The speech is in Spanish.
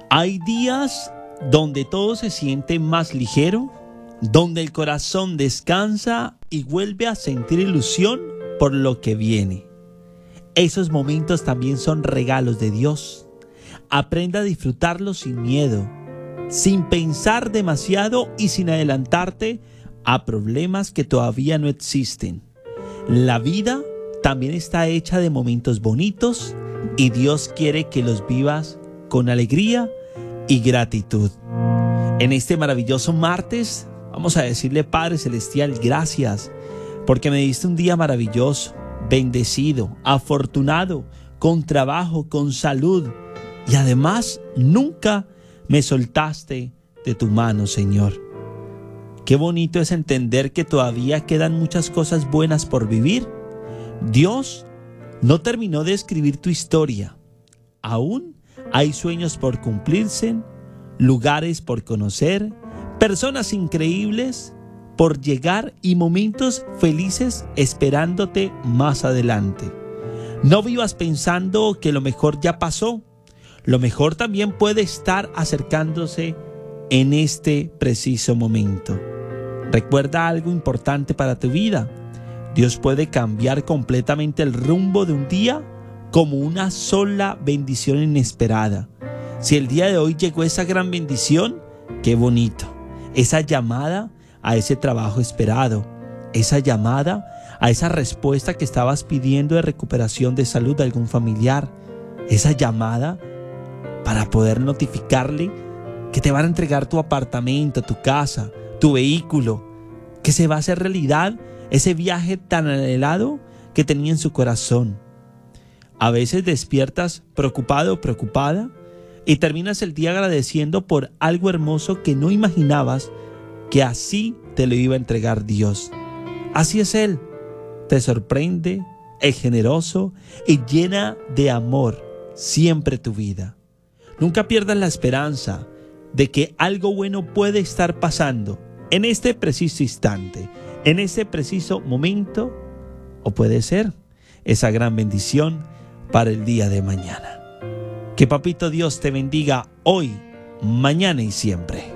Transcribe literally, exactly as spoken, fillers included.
Hay días donde todo se siente más ligero, donde el corazón descansa y vuelve a sentir ilusión por lo que viene. Esos momentos también son regalos de Dios. Aprenda a disfrutarlos sin miedo, sin pensar demasiado y sin adelantarte a problemas que todavía no existen. La vida también está hecha de momentos bonitos y Dios quiere que los vivas con alegría y gratitud. En este maravilloso martes vamos a decirle: Padre Celestial, gracias porque me diste un día maravilloso, bendecido, afortunado, con trabajo, con salud, y además nunca me soltaste de tu mano, Señor. Qué bonito es entender que todavía quedan muchas cosas buenas por vivir. Dios no terminó de escribir tu historia. Aún hay sueños por cumplirse, lugares por conocer, personas increíbles por llegar y momentos felices esperándote más adelante. No vivas pensando que lo mejor ya pasó. Lo mejor también puede estar acercándose en este preciso momento. Recuerda algo importante para tu vida. Dios puede cambiar completamente el rumbo de un día como una sola bendición inesperada. Si el día de hoy llegó esa gran bendición, qué bonito. Esa llamada a ese trabajo esperado, esa llamada a esa respuesta que estabas pidiendo de recuperación de salud de algún familiar, esa llamada para poder notificarle que te van a entregar tu apartamento, tu casa, tu vehículo, que se va a hacer realidad ese viaje tan anhelado que tenía en su corazón. A veces despiertas preocupado o preocupada y terminas el día agradeciendo por algo hermoso que no imaginabas que así te lo iba a entregar Dios. Así es Él. Te sorprende, es generoso y llena de amor siempre tu vida. Nunca pierdas la esperanza de que algo bueno puede estar pasando en este preciso instante, en este preciso momento, o puede ser esa gran bendición para el día de mañana. Que Papito Dios te bendiga hoy, mañana y siempre.